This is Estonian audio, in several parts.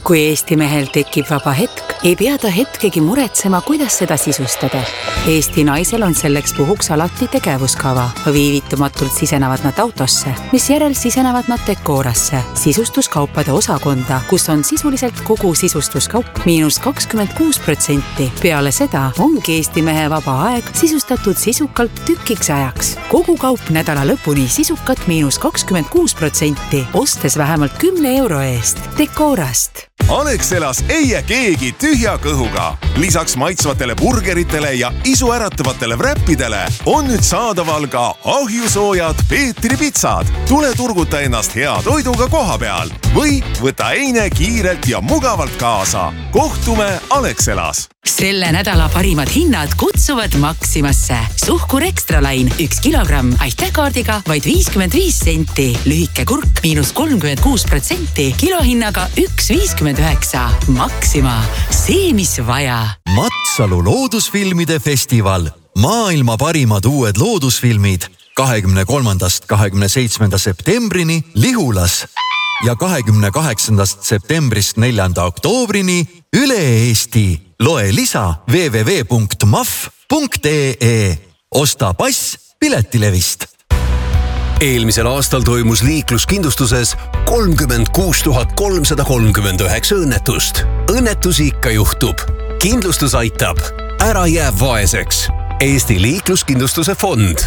Kui Eesti mehel tekib vaba hetk, ei pea ta hetkegi muretsema, kuidas seda sisustada. Eesti naisel on selleks puhuks alati tegevuskava. Viivitumatult sisenevad nad autosse, mis järel sisenevad nad Decorasse, sisustuskaupade osakonda, kus on sisuliselt kogu sisustuskaup -26%. Peale seda ongi Eesti mehe vaba aeg sisustatud sisukalt tükiks ajaks. Kogu kaup nädala lõpuni sisukat -26%, ostes vähemalt 10 euro eest. Decorast. Alexelas ei jää keegi tühja kõhuga. Lisaks maitsvatele burgeritele ja isuäratavatele wrappidele on nüüd saadaval ka ahjusoojad Peetri pitsad. Tule turguta ennast hea toiduga koha peal või võta eine kiirelt ja mugavalt kaasa. Kohtume Alexelas. Selle nädala parimad hinnad kutsuvad Maximasse. Suhkur Extra Line 1 kilogramm aitäkaardiga vaid 55 senti. Lühike kurk -36%, kilohinnaga 1,59. Maxima, see mis vaja. Matsalu loodusfilmide festival. Maailma parimad uued loodusfilmid 23.–27. septembrini Lihulas ja 28. septembrist 4. oktoobrini üle Eesti. Loe lisa www.maf.ee. Osta pass piletilevist. Eelmisel aastal toimus liikluskindlustuses 36 339 õnnetust. Õnnetusi ikka juhtub. Kindlustus aitab. Ära jää vaeseks. Eesti liikluskindlustuse fond.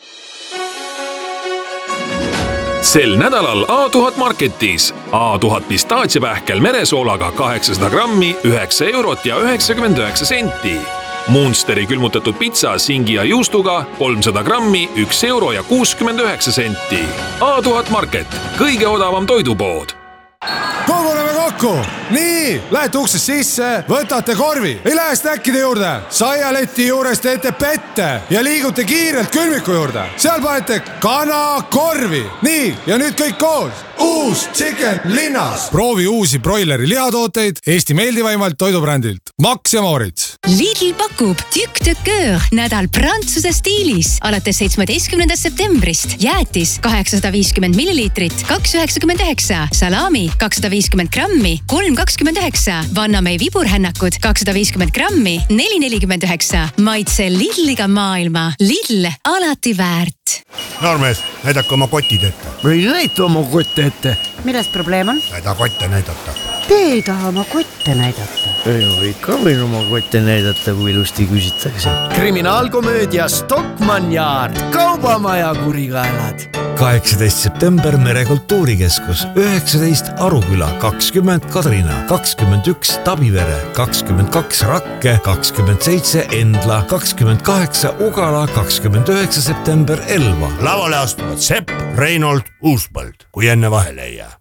Sel nädalal A1000 Marketis A1000 pistaatsiapähkel meresoolaga 800 grammi 9 eurot ja 99 senti. Munsteri külmutatud pitsa singi ja juustuga 300 grammi 1 euro ja 69 senti. A1000 Market, kõige odavam toidupood. Koguneme kokku! Nii, lähete uksest sisse, võtate korvi, ei lähe snäkkide juurde, saialeti juures teete pette ja liigute kiirelt külmiku juurde. Seal panete kana korvi. Nii, ja nüüd kõik koos. Uus Chicken linnas. Proovi uusi broileri lihatooteid Eesti meeldivaimalt toidubrändilt. Max ja Moritz. Lidl pakub tükk-tükk-öör nädal prantsuse stiilis. Alates 17. septembrist jäätis 850 milliliitrit 2,99, salami 250 grammi 3,29, Vannamei viburhännakud 250 grammi 4,49. Maitse Lidliga maailma. Lidl alati väärt. Noormees, näidake oma kotid ette. Või näita oma kotte ette. Milles probleem on? Näida kotte näidata. Te ei taha oma kotte näidata. Ei, ikka võin oma kotte näidata, kui ilusti küsitakse. Kriminaalkomöödia Stockmann Yard. Kaubamaja kurikaelad. 18. september Merekultuurikeskus, 19 Aruküla, 20 Kadrina, 21 Tabivere, 22 Rakke, 27 Endla, 28 Ugala, 29 september Elva. Lavale astuvad Sepp, Reinold, Uuspõld, kui enne vahele ei jää.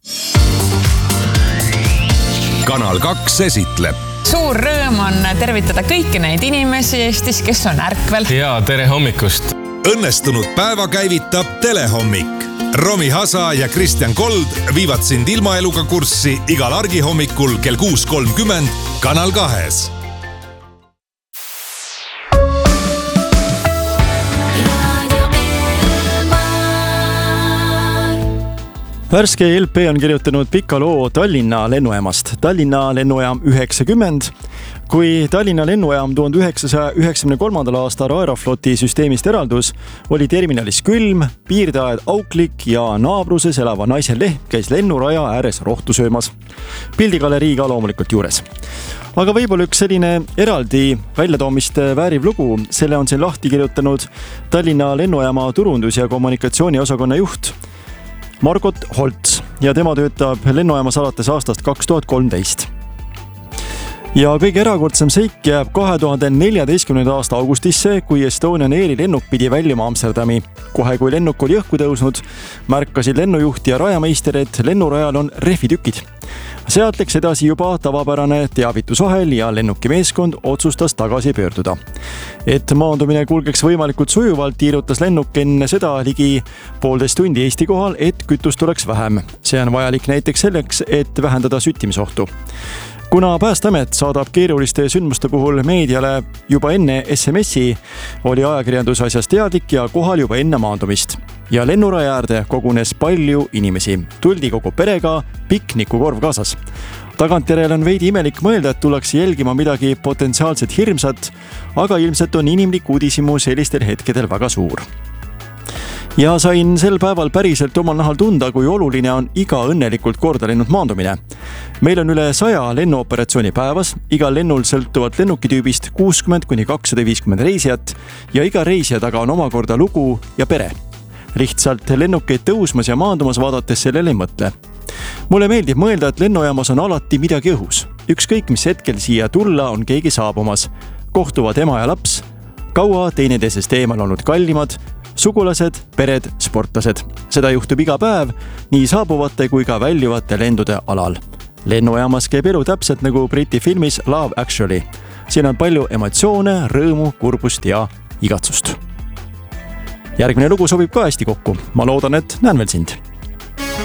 Kanal 2 esitleb. Suur rõõm on tervitada kõiki neid inimesi Eestis, kes on ärkvel. Ja tere hommikust. Õnnestunud päeva käivitab Telehommik. Romi Hasa ja Kristjan Kold viivad sind ilmaeluga kurssi igal argihommikul kell 6.30 Kanal 2. Värske LP on kirjutanud pika loo Tallinna lennujaamast. Tallinna lennujaam 90. Kui Tallinna lennujaam 1993. aastal Aerofloti süsteemist eraldus, oli terminalis külm, piirdeajad auklik ja naabruses elava naise lehm käis lennuraja ääres rohtu söömas. Pildigalerii ka loomulikult juures. Aga võib-olla üks selline eraldi väljatoomist vääriv lugu, selle on siin lahti kirjutanud Tallinna lennujaama turundus- ja kommunikatsiooniosakonna juht Margot Holtz ja tema töötab lennujaamas alates aastast 2013. Ja kõige erakordsem seik jääb 2014. aasta augustisse, kui Estonian Airi lennuk pidi väljuma Amsterdami. Kohe kui lennuk oli õhku tõusnud, märkasid lennujuht ja rajameister, et lennurajal on rehvitükid. Sealt läks edasi juba tavapärane teavitusahel ja lennuki meeskond otsustas tagasi pöörduda. Et maandumine kulgeks võimalikult sujuvalt, tiirutas lennuk enne seda ligi 1,5 tundi Eesti kohal, et kütust oleks vähem. See on vajalik näiteks selleks, et vähendada süttimisohtu. Kuna Päästeamet saadab keeruliste sündmuste puhul meediale juba enne SMS-i, oli ajakirjandus asjast teadlik ja kohal juba enne maandumist. Ja lennuraja äärde kogunes palju inimesi. Tuldi kogu perega, piknikukorv kaasas. Tagantjärele on veidi imelik mõelda, et tullakse jälgima midagi potentsiaalselt hirmsat, aga ilmselt on inimlik uudishimu sellistel hetkedel väga suur. Ja sain sel päeval päriselt omal nahal tunda, kui oluline on iga õnnelikult korda lennud maandumine. Meil on üle 100 lennuoperatsiooni päevas, igal lennul sõltuvalt lennukitüübist 60-250 reisijat ja iga reisija taga on omakorda lugu ja pere. Lihtsalt lennukeid tõusmas ja maandumas vaadates sellele ei mõtle. Mulle meeldib mõelda, et lennujaamas on alati midagi õhus. Ükskõik, mis hetkel siia tulla, on keegi saabumas. Kohtuvad ema ja laps, kaua teineteisest eemal olnud kallimad, sugulased, pered, sportlased. Seda juhtub iga päev, nii saabuvate kui ka väljuvate lendude alal. Lennujaamas käib elu täpselt nagu Briti filmis Love Actually. Siin on palju emotsioone, rõõmu, kurbust ja igatsust. Järgmine lugu sobib ka hästi kokku. Ma loodan, et näen veel sind.